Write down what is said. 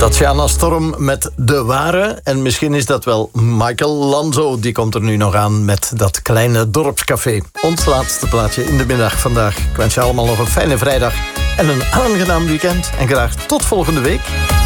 Tatjana Storm met De Ware. En misschien is dat wel Michael Lanzo. Die komt er nu nog aan met dat kleine dorpscafé. Ons laatste plaatje in de middag vandaag. Ik wens je allemaal nog een fijne vrijdag en een aangenaam weekend. En graag tot volgende week.